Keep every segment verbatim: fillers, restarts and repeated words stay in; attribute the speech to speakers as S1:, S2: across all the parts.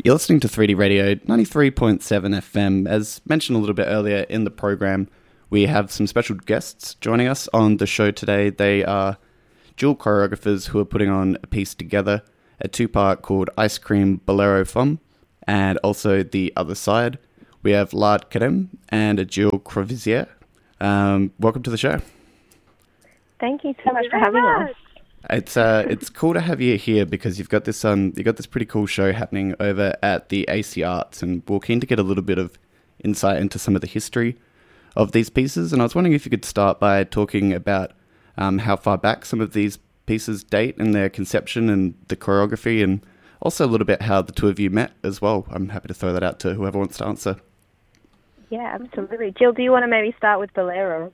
S1: You're listening to three D Radio ninety-three point seven F M. As mentioned a little bit earlier in the program, we have some special guests joining us on the show today. They are dual choreographers who are putting on a piece together, a two-part called Ice Cream Bolero Femme, and also The Other Side. We have Lard Kerem and Jill Crozier. Um, welcome to the show.
S2: Thank you so much for having us.
S1: It's uh, it's cool to have you here because you've got this um, you got this pretty cool show happening over at the A C Arts, and we're keen to get a little bit of insight into some of the history of these pieces. And I was wondering if you could start by talking about um, how far back some of these pieces date and their conception and the choreography, and also a little bit how the two of you met as well. I'm happy to throw that out to whoever wants to answer.
S2: Yeah, absolutely. Jill, do you want to maybe start with Bolero?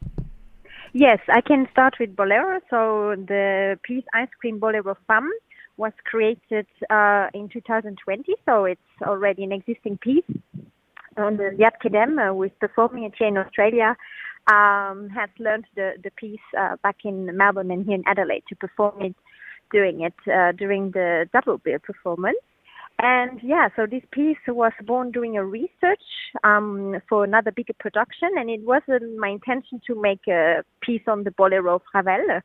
S3: Yes, I can start with Bolero. So the piece Ice Cream Bolero Femme was created uh, in two thousand twenty, so it's already an existing piece. And uh, Lard Kerem, uh, who is performing it here in Australia, um, has learned the, the piece uh, back in Melbourne and here in Adelaide to perform it, doing it uh, during the double bill performance. And yeah, so this piece was born doing a research um, for another bigger production, and it wasn't my intention to make a piece on the Bolero of Ravel.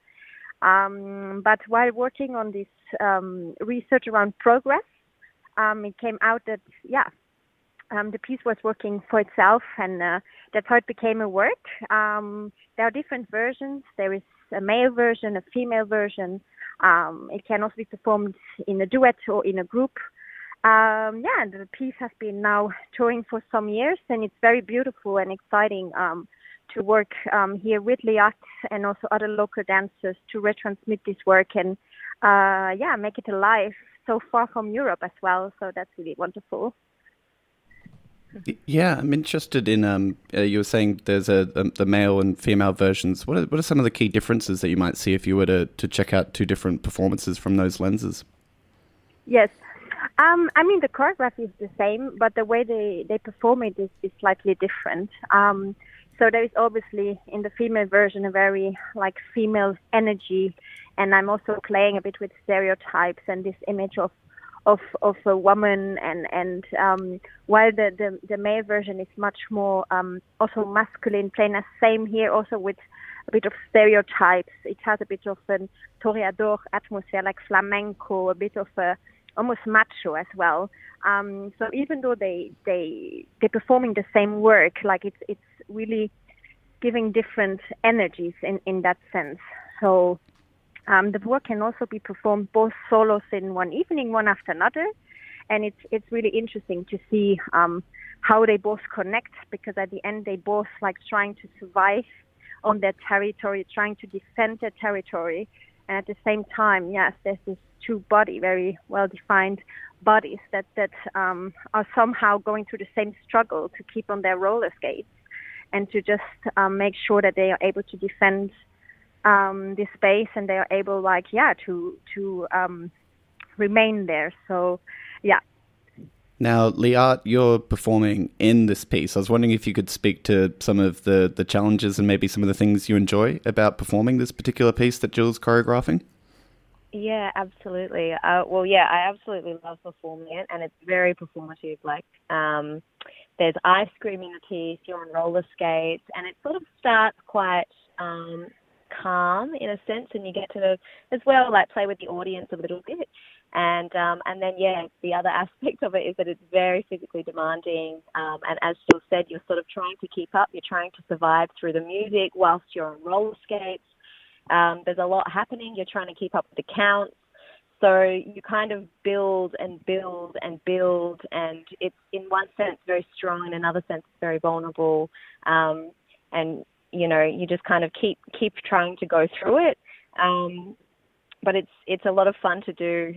S3: Um, but while working on this um, research around progress, um, it came out that, yeah, um, the piece was working for itself, and uh, that's how it became a work. Um, there are different versions. There is a male version, a female version. Um, it can also be performed in a duet or in a group. Um, yeah, the piece has been now touring for some years, and it's very beautiful and exciting um, to work um, here with Liat and also other local dancers to retransmit this work and, uh, yeah, make it alive so far from Europe as well. So that's really wonderful.
S1: Yeah, I'm interested in, um, uh, you were saying there's a, a the male and female versions. What are, what are some of the key differences that you might see if you were to, to check out two different performances from those lenses?
S3: Yes. Um, I mean, the choreography is the same, but the way they, they perform it is, is slightly different. Um, so there is obviously in the female version a very like female energy, and I'm also playing a bit with stereotypes and this image of of, of a woman. And and um, while the, the the male version is much more um, also masculine, playing the same here, also with a bit of stereotypes. It has a bit of an toreador atmosphere, like flamenco, a bit of a almost macho as well. Um, so even though they they they're performing the same work, like it's it's really giving different energies in, in that sense. So um, the work can also be performed both solos in one evening, one after another, and it's it's really interesting to see um, how they both connect, because at the end they both like trying to survive on their territory, trying to defend their territory. And at the same time, yes, there's this two body, very well-defined bodies that, that um, are somehow going through the same struggle to keep on their roller skates and to just um, make sure that they are able to defend um, this space, and they are able, like, yeah, to, to um, remain there. So, yeah.
S1: Now, Liat, you're performing in this piece. I was wondering if you could speak to some of the, the challenges and maybe some of the things you enjoy about performing this particular piece that Jill's choreographing.
S2: Yeah, absolutely. Uh, well, yeah, I absolutely love performing it, and it's very performative. Like, um, there's ice cream in the piece, you're on roller skates, and it sort of starts quite um, calm in a sense, and you get to, as well, like, play with the audience a little bit. And um, and then, yeah, the other aspect of it is that it's very physically demanding. Um, and as Jill said, you're sort of trying to keep up. You're trying to survive through the music whilst you're on roller skates. Um, there's a lot happening. You're trying to keep up with the counts. So you kind of build and build and build. And it's, in one sense, very strong. In another sense, it's very vulnerable. Um, and, you know, you just kind of keep keep trying to go through it. Um But it's it's a lot of fun to do,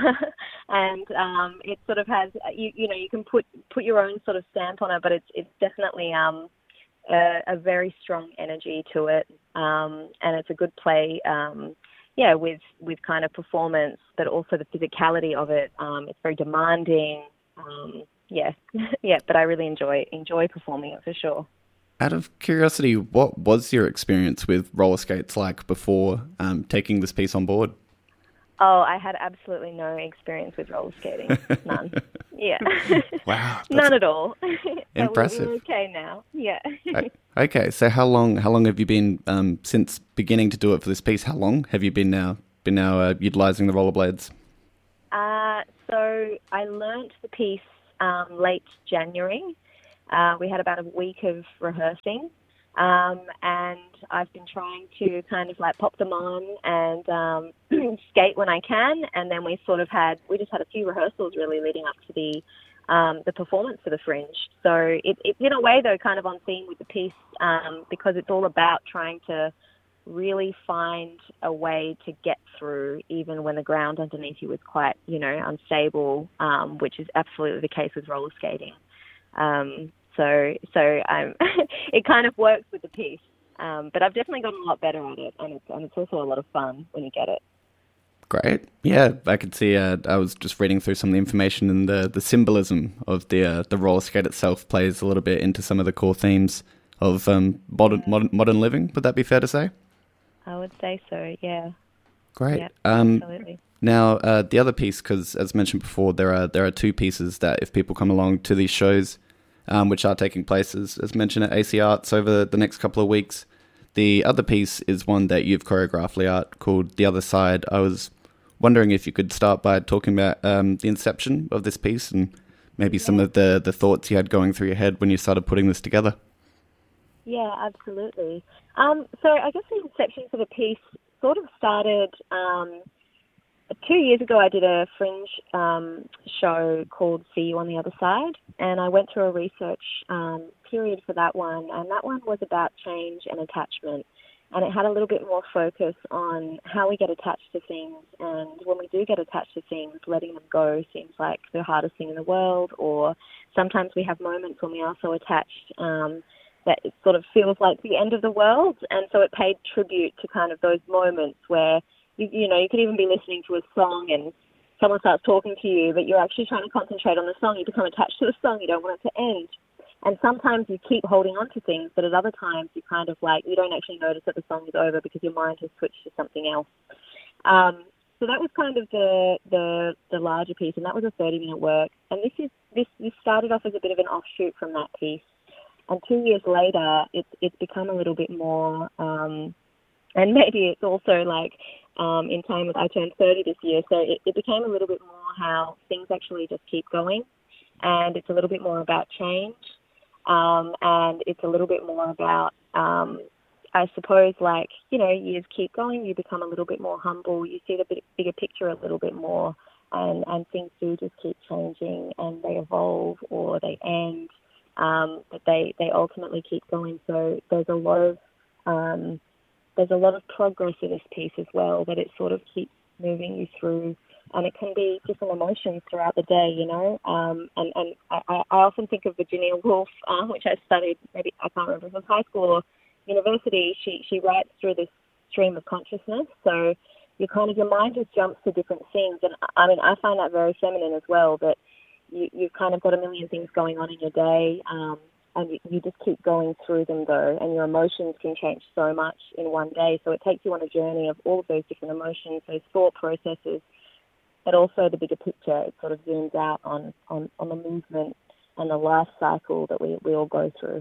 S2: and um, it sort of has you you know you can put put your own sort of stamp on it, but it's it's definitely um, a, a very strong energy to it, um, and it's a good play, um, yeah, with with kind of performance, but also the physicality of it. Um, it's very demanding, um, yeah, yeah. But I really enjoy enjoy performing it for sure.
S1: Out of curiosity, what was your experience with roller skates like before um, taking this piece on board?
S2: Oh, I had absolutely no experience with roller skating. None. Yeah.
S1: Wow, that's
S2: None at all.
S1: impressive.
S2: But we're okay now. Yeah.
S1: O- Okay, so how long how long have you been um, since beginning to do it for this piece? How long have you been now been now uh, utilizing the rollerblades?
S2: Uh, so I learnt the piece um, late January. Uh, we had about a week of rehearsing, um, and I've been trying to kind of like pop them on and um, skate when I can. And then we sort of had we just had a few rehearsals really leading up to the um, the performance for the Fringe. So it, it's in a way though kind of on theme with the piece um, because it's all about trying to really find a way to get through even when the ground underneath you is quite, you know, unstable, um, which is absolutely the case with roller skating. Um, so so um, it kind of works with the piece. Um, but I've definitely gotten a lot better at it, and it's, and it's also a lot of fun when you get it.
S1: Great. Yeah, I could see. Uh, I was just reading through some of the information, and the, the symbolism of the uh, the roller skate itself plays a little bit into some of the core themes of um, modern, modern modern living. Would that be fair to say?
S2: I would say so. Yeah.
S1: Great.
S2: Yeah,
S1: Um,
S2: absolutely.
S1: now, uh, the other piece, because as mentioned before, there are there are two pieces that if people come along to these shows, um, which are taking place as, as mentioned at A C Arts over the next couple of weeks. The other piece is one that you've choreographed, Liat, called The Other Side. I was wondering if you could start by talking about um, the inception of this piece and maybe some of the, the thoughts you had going through your head when you started putting this together.
S2: Yeah, absolutely. Um, so I guess the inception for the piece sort of started um, two years ago. I did a Fringe um, show called See You on the Other Side, and I went through a research um, period for that one, and that one was about change and attachment. And it had a little bit more focus on how we get attached to things. And when we do get attached to things, letting them go seems like the hardest thing in the world. Or sometimes we have moments when we are so attached um, that it sort of feels like the end of the world. And so it paid tribute to kind of those moments where, you, you know, you could even be listening to a song and someone starts talking to you, but you're actually trying to concentrate on the song. You become attached to the song. You don't want it to end. And sometimes you keep holding on to things, but at other times you kind of like, you don't actually notice that the song is over because your mind has switched to something else. Um, so that was kind of the, the the larger piece, and that was a thirty minute work. And this is this this started off as a bit of an offshoot from that piece. And two years later, it's it's become a little bit more, um, and maybe it's also like um, in time with I turned thirty this year, so it, it became a little bit more how things actually just keep going, and it's a little bit more about change. Um, and it's a little bit more about, um, I suppose, like, you know, years keep going, you become a little bit more humble, you see the big, bigger picture a little bit more, and, and things do just keep changing, and they evolve or they end, um, but they, they ultimately keep going. So there's a lot of um, there's a lot of progress in this piece as well, that it sort of keeps moving you through. And it can be different emotions throughout the day, you know. Um, and and I, I often think of Virginia Woolf, uh, which I studied, maybe I can't remember if it was high school or university. She she writes through this stream of consciousness. So you kind of, your mind just jumps to different things. And I mean, I find that very feminine as well, that you, you've kind of got a million things going on in your day. Um, and you, you just keep going through them, though, and your emotions can change so much in one day. So it takes you on a journey of all of those different emotions, those thought processes, but also the bigger picture. It sort of zooms out on, on, on the movement and the life cycle that we, we all go through.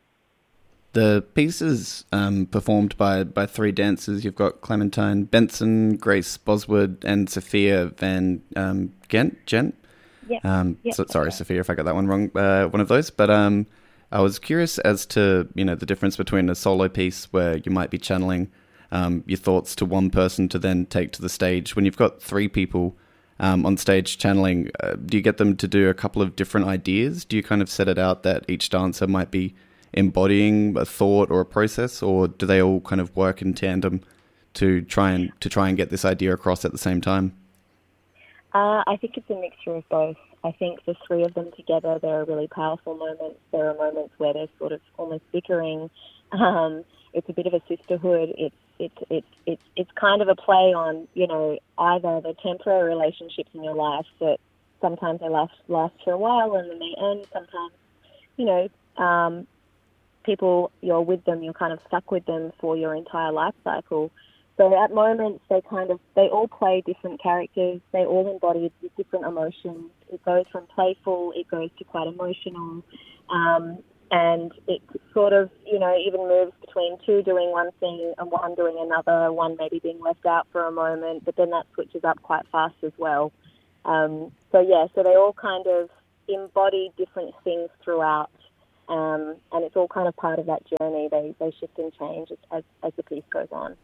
S1: The piece is um, performed by, by three dancers. You've got Clementine Benson, Grace Boswood, and Sophia Van um, Gent. Gent?
S2: Yeah.
S1: Um,
S2: yeah.
S1: so, sorry, Sophia, if I got that one wrong. Uh, one of those, but um, I was curious as to, you know, the difference between a solo piece where you might be channeling um, your thoughts to one person to then take to the stage. When you've got three people um, on stage channeling, uh, do you get them to do a couple of different ideas? Do you kind of set it out that each dancer might be embodying a thought or a process, or do they all kind of work in tandem to try and to try and get this idea across at the same time?
S2: Uh, I think it's a mixture of both. I think the three of them together, there are really powerful moments. There are moments where they're sort of almost bickering. Um, it's a bit of a sisterhood. It's it's it's it's it's kind of a play on, you know, either the temporary relationships in your life that sometimes they last last for a while and then they end. Sometimes, you know, um, people, you're with them, you're kind of stuck with them for your entire life cycle. So at moments, they kind of, they all play different characters. They all embody different emotions. It goes from playful, it goes to quite emotional. Um, and it sort of, you know, even moves between two doing one thing and one doing another, one maybe being left out for a moment, but then that switches up quite fast as well. Um, so, yeah, so they all kind of embody different things throughout, um, and it's all kind of part of that journey. They, they shift and change as, as, as the piece goes on.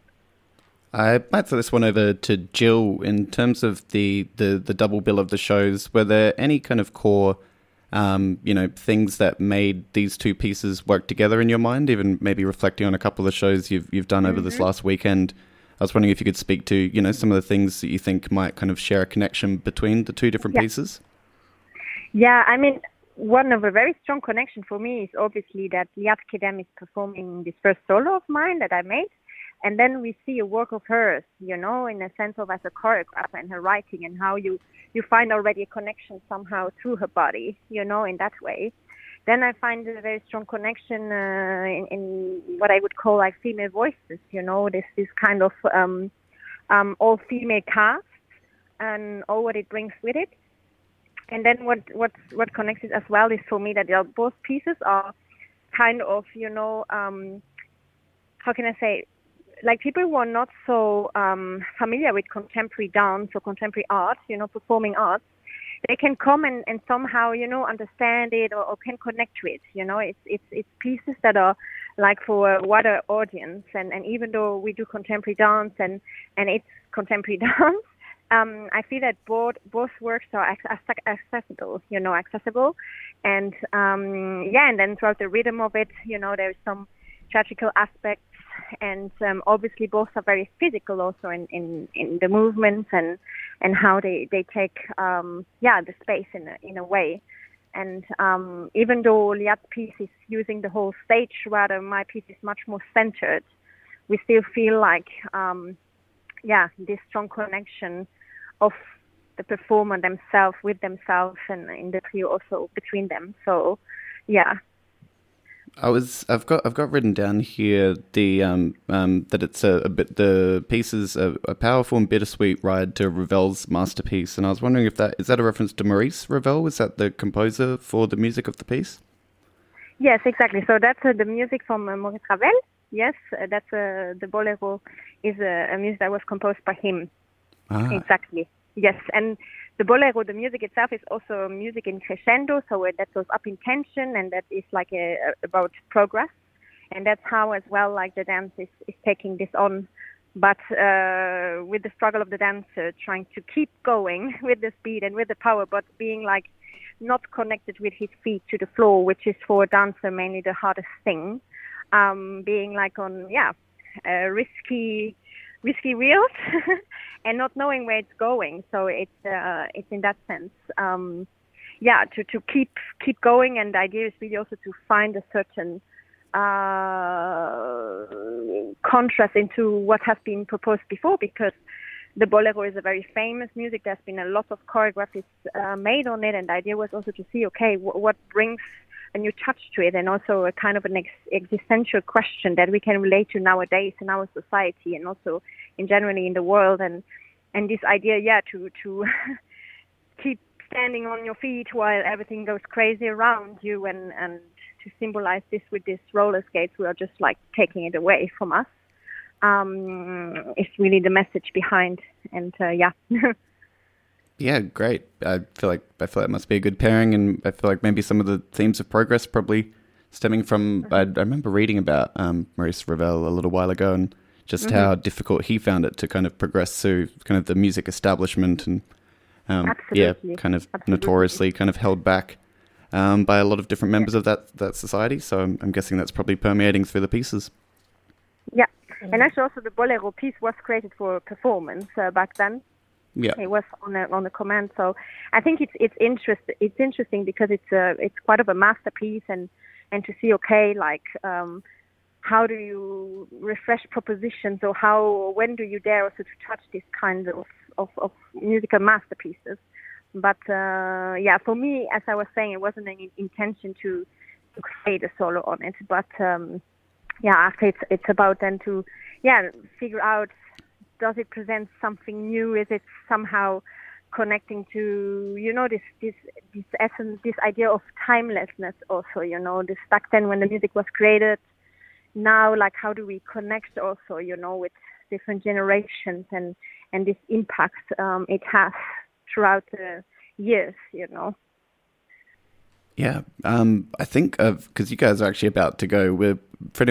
S1: I might throw this one over to Jill. In terms of the, the, the double bill of the shows, were there any kind of core, um, you know, things that made these two pieces work together in your mind, even maybe reflecting on a couple of the shows you've you've done mm-hmm. over this last weekend? I was wondering if you could speak to, you know, some of the things that you think might kind of share a connection between the two different
S3: yeah.
S1: pieces.
S3: Yeah, I mean, one of a very strong connection for me is obviously that Liat Kedem is performing this first solo of mine that I made. And then we see a work of hers, you know, in a sense of as a choreographer and her writing and how you, you find already a connection somehow through her body, you know, in that way. Then I find a very strong connection uh, in, in what I would call like female voices, you know, this, this kind of um, um, all-female cast and all what it brings with it. And then what, what, what connects it as well is for me that both pieces are kind of, you know, um, how can I say, like people who are not so um, familiar with contemporary dance or contemporary art, you know, performing arts, they can come and, and somehow, you know, understand it or, or can connect to it. You know, it's it's it's pieces that are like for a wider audience. And, and even though we do contemporary dance and, and it's contemporary dance, um, I feel that both both works are accessible, you know, accessible. And um, yeah, and then throughout the rhythm of it, you know, there's some theatrical aspects. And um, obviously both are very physical also in, in, in the movements and, and how they, they take, um, yeah, the space in a, in a way. And um, even though Liat's piece is using the whole stage, rather my piece is much more centered, we still feel like, um, yeah, this strong connection of the performer themselves with themselves and in the trio also between them. So, yeah.
S1: I was. I've got. I've got written down here the um um that it's a, a bit. The piece is a, a powerful and bittersweet ride to Ravel's masterpiece, and I was wondering if that is that a reference to Maurice Ravel? Was that the composer for the music of the piece?
S3: Yes, exactly. So that's uh, the music from uh, Maurice Ravel. Yes, uh, that's uh, the Bolero is a, a music that was composed by him. Ah. Exactly. Yes, and the Bolero, the music itself is also music in crescendo, so that goes up in tension, and that is like a, a, about progress. And that's how as well, like the dance is, is taking this on, but uh, with the struggle of the dancer, trying to keep going with the speed and with the power, but being like not connected with his feet to the floor, which is for a dancer mainly the hardest thing. Um, being like on, yeah, uh, risky, risky wheels. And not knowing where it's going, so it's uh, it's in that sense, um, yeah, to, to keep keep going. And the idea is really also to find a certain uh, contrast into what has been proposed before, because the Bolero is a very famous music. There's been a lot of choreographies uh, made on it, and the idea was also to see, okay, w- what brings a new touch to it, and also a kind of an ex- existential question that we can relate to nowadays in our society and also in generally in the world. And and this idea, yeah, to to keep standing on your feet while everything goes crazy around you, and and to symbolize this with these roller skates, we are just like taking it away from us. Um, it's really the message behind, and uh, yeah.
S1: Yeah, great. I feel like I feel like it must be a good pairing, and I feel like maybe some of the themes of progress probably stemming from. Mm-hmm. I, I remember reading about um, Maurice Ravel a little while ago, and just mm-hmm. how difficult he found it to kind of progress through kind of the music establishment, and um, yeah, kind of Absolutely. notoriously kind of held back um, by a lot of different members yeah. of that that society. So I'm, I'm guessing that's probably permeating through the pieces.
S3: Yeah, and actually also the Bolero piece was created for performance uh, back then.
S1: Yeah,
S3: it was on a on the command. So I think it's it's interest it's interesting because it's a it's quite of a masterpiece, and and to see okay like um, how do you refresh propositions, or how when do you dare also to touch this kind of of, of musical masterpieces. But uh, yeah, for me, as I was saying, it wasn't an intention to, to create a solo on it, but um, yeah, after it's it's about then to yeah figure out does it present something new? Is it somehow connecting to, you know, this this this essence, this idea of timelessness also, you know, this back then when the music was created. Now, like, how do we connect also, you know, with different generations and and this impact um, it has throughout the years, you know.
S1: Yeah, um, I think of, because you guys are actually about to go, we're pretty